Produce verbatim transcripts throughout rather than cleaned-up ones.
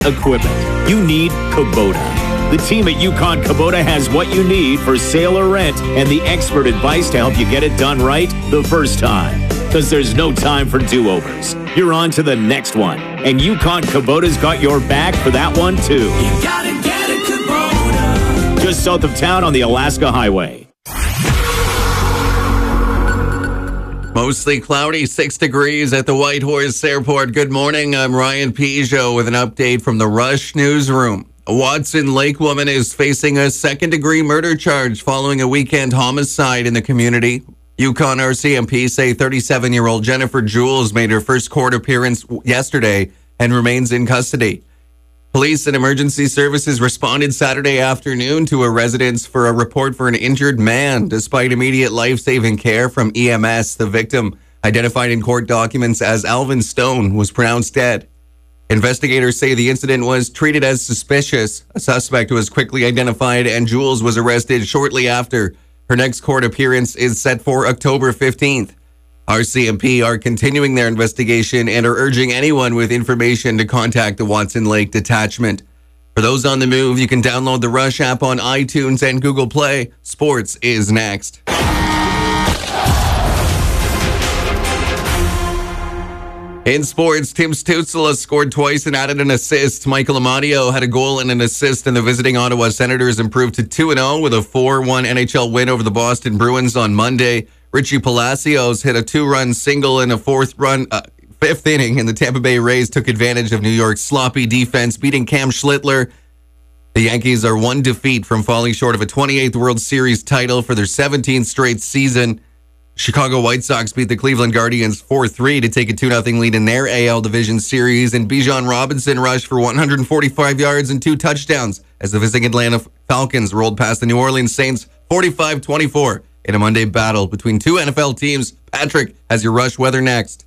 equipment, you need Kubota. The team at Yukon Kubota has what you need for sale or rent and the expert advice to help you get it done right the first time. Because there's no time for do-overs. You're on to the next one. And Yukon Kubota's got your back for that one, too. You gotta get a Kubota. Just south of town on the Alaska Highway. Mostly cloudy, six degrees at the Whitehorse Airport. Good morning. I'm Ryan Peugeot with an update from the Rush Newsroom. A Watson Lake woman is facing a second-degree murder charge following a weekend homicide in the community. Yukon R C M P say thirty-seven-year-old Jennifer Jules made her first court appearance yesterday and remains in custody. Police and emergency services responded Saturday afternoon to a residence for a report for an injured man. Despite immediate life-saving care from E M S, the victim, identified in court documents as Alvin Stone, was pronounced dead. Investigators say the incident was treated as suspicious. A suspect was quickly identified and Jules was arrested shortly after. Her next court appearance is set for October fifteenth. R C M P are continuing their investigation and are urging anyone with information to contact the Watson Lake Detachment. For those on the move, you can download the Rush app on iTunes and Google Play. Sports is next. In sports, Tim Stützle scored twice and added an assist. Michael Amadio had a goal and an assist, and the visiting Ottawa Senators improved to two and oh with a four one N H L win over the Boston Bruins on Monday. Richie Palacios hit a two-run single in a fourth run, uh, fifth inning, and the Tampa Bay Rays took advantage of New York's sloppy defense, beating Cam Schlittler. The Yankees are one defeat from falling short of a twenty-eighth World Series title for their seventeenth straight season. Chicago White Sox beat the Cleveland Guardians four three to take a two nothing lead in their A L Division Series, and Bijan Robinson rushed for one hundred forty-five yards and two touchdowns as the visiting Atlanta Falcons rolled past the New Orleans Saints forty-five twenty-four in a Monday battle between two N F L teams. Patrick has your Rush weather next.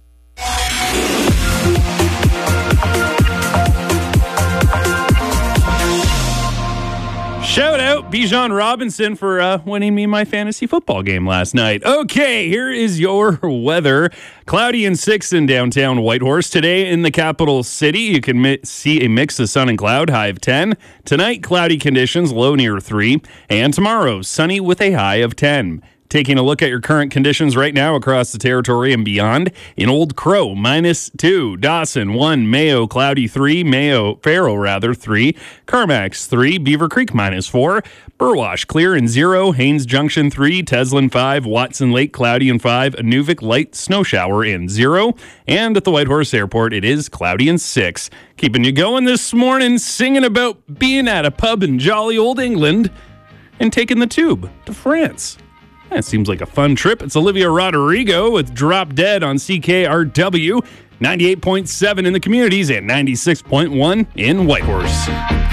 Shout out Bijan Robinson for uh, winning me my fantasy football game last night. Okay, here is your weather. Cloudy and six in downtown Whitehorse. Today in the capital city, you can mi- see a mix of sun and cloud, high of ten. Tonight, cloudy conditions, low near three. And tomorrow, sunny with a high of ten. Taking a look at your current conditions right now across the territory and beyond. In Old Crow, minus two. Dawson, one. Mayo, cloudy, three. Mayo, Farrell, rather, three. Carmax, three. Beaver Creek, minus four. Burwash, clear and zero. Haynes Junction, three. Teslin, five. Watson Lake, cloudy and five. Inuvik, light snow shower and zero. And at the Whitehorse Airport, it is cloudy and six. Keeping you going this morning, singing about being at a pub in jolly old England and taking the tube to France. That seems like a fun trip. It's Olivia Rodrigo with Drop Dead on C K R W, ninety-eight point seven in the communities and ninety-six point one in Whitehorse.